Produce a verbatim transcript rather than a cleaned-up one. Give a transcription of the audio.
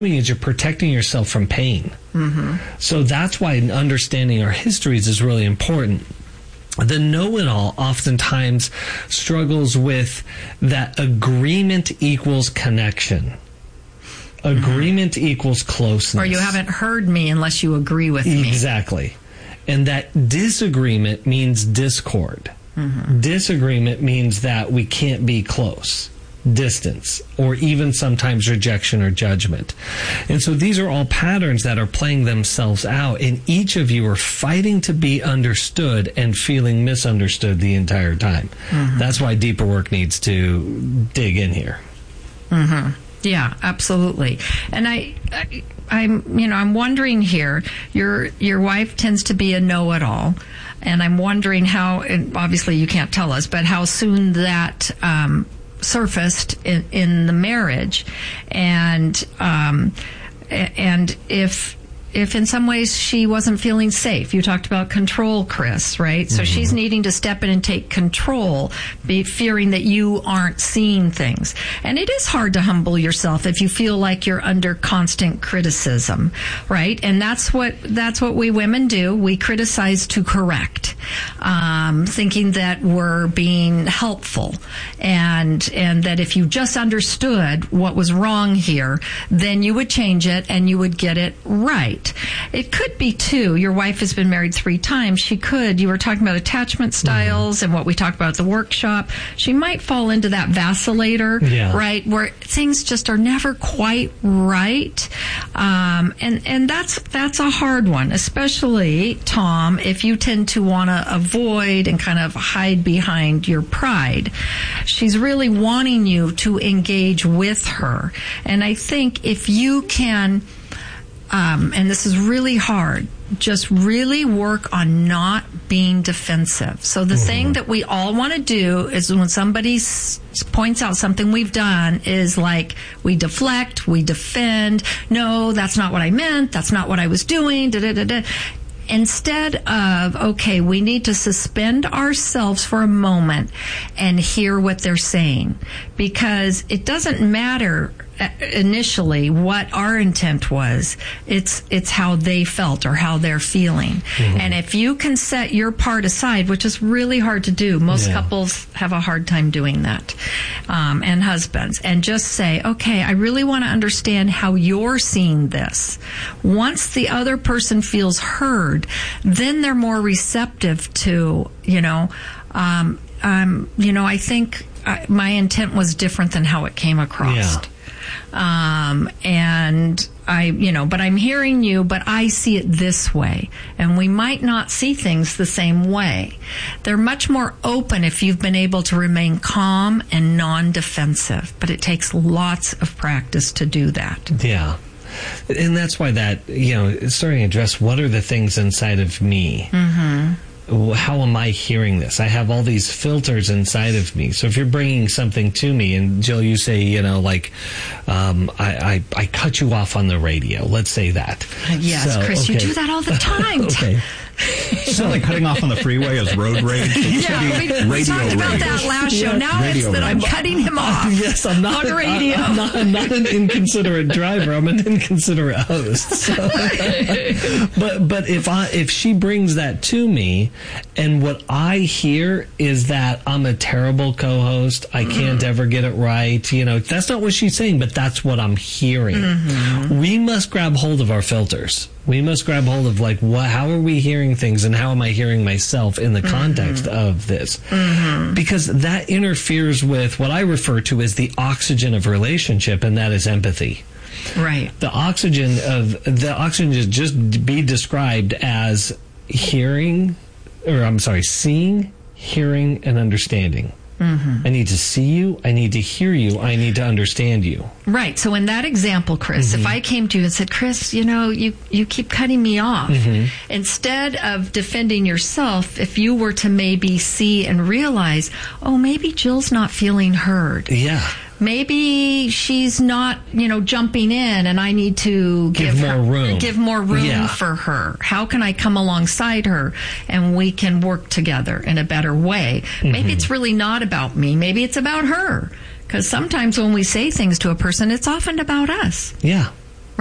is you're protecting yourself from pain. Mm-hmm. So that's why understanding our histories is really important. The know-it-all oftentimes struggles with that agreement equals connection. Agreement mm-hmm. equals closeness. Or you haven't heard me unless you agree with me. Exactly. And that disagreement means discord. Mm-hmm. Disagreement means that we can't be close. Distance, or even sometimes rejection or judgment. And so these are all patterns that are playing themselves out, and each of you are fighting to be understood and feeling misunderstood the entire time. Mm-hmm. That's why deeper work needs to dig in here. Mm-hmm. Yeah, absolutely. And I, I, I'm, you know, I'm wondering here, your your wife tends to be a know-it-all, and I'm wondering how, and obviously you can't tell us, but how soon that um, surfaced in, in the marriage, and um, and if if in some ways she wasn't feeling safe. You talked about control, Chris, right? So mm-hmm. she's needing to step in and take control, be fearing that you aren't seeing things. And it is hard to humble yourself if you feel like you're under constant criticism, right? And that's what that's what we women do. We criticize to correct, um, thinking that we're being helpful, and and that if you just understood what was wrong here, then you would change it and you would get it right. It could be, too, your wife has been married three times. She could, you were talking about attachment styles mm-hmm. and what we talked about at the workshop. She might fall into that vacillator, yeah. right, where things just are never quite right. Um, and, and that's, that's a hard one, especially, Tom, if you tend to want to avoid and kind of hide behind your pride. She's really wanting you to engage with her. And I think if you can... Um, and this is really hard, just really work on not being defensive. So the mm-hmm. thing that we all want to do is when somebody s- points out something we've done is like we deflect, we defend. No, that's not what I meant. That's not what I was doing. Da, da, da, da. Instead of, okay, we need to suspend ourselves for a moment and hear what they're saying. Because it doesn't matter initially what our intent was. It's it's how they felt or how they're feeling. Mm-hmm. And if you can set your part aside, which is really hard to do, most yeah. couples have a hard time doing that, um, and husbands, and just say, okay, I really want to understand how you're seeing this. Once the other person feels heard, then they're more receptive to, you know, um, um, you know, I think I, my intent was different than how it came across. Yeah. Um, and I, you know, but I'm hearing you, but I see it this way. And we might not see things the same way. They're much more open if you've been able to remain calm and non-defensive. But it takes lots of practice to do that. Yeah. And that's why that, you know, starting to address what are the things inside of me. Mm-hmm. How am I hearing this? I have all these filters inside of me. So if you're bringing something to me, and Jill, you say, you know, like, um, I, I, I cut you off on the radio. Let's say that. Yes, so, Chris, okay. You do that all the time. Okay. So like cutting off on the freeway is road rage. Yeah, we, we talked about rage. that last show. Now radio it's that rage. I'm cutting him off. Yes, I'm not on radio. I'm not, I'm not an inconsiderate driver. I'm an inconsiderate host. So. but but if I if she brings that to me, and what I hear is that I'm a terrible co-host, I can't mm. ever get it right. You know, that's not what she's saying, but that's what I'm hearing. Mm-hmm. We must grab hold of our filters. We must grab hold of, like, what, how are we hearing things, and how am I hearing myself in the context mm-hmm. of this? Mm-hmm. Because that interferes with what I refer to as the oxygen of relationship, and that is empathy. Right. The oxygen of the oxygen is just be described as hearing, or I'm sorry, seeing, hearing, and understanding. Mm-hmm. I need to see you. I need to hear you. I need to understand you. Right. So in that example, Chris, mm-hmm. if I came to you and said, Chris, you know, you, you keep cutting me off. Mm-hmm. Instead of defending yourself, if you were to maybe see and realize, oh, maybe Jill's not feeling heard. Yeah. Maybe she's not, you know, jumping in, and I need to give, give more her, room. Give more room yeah. for her. How can I come alongside her and we can work together in a better way? Mm-hmm. Maybe it's really not about me. Maybe it's about her. Because sometimes when we say things to a person, it's often about us. Yeah.